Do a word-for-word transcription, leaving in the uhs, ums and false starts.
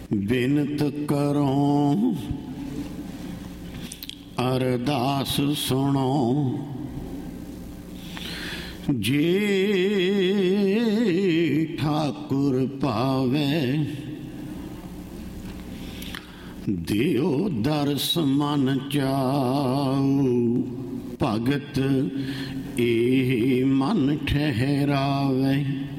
ਬਿਨਤ ਕਰੋ ਅਰਦਾਸ ਸੁਣੋ, ਜੇ ਠਾਕੁਰ ਪਾਵੇ ਦਿਓ ਦਰਸ ਮਨ ਚਾਉ। ਭਗਤ ਇਹ ਮਨ ਠਹਿਰਾਵੇ।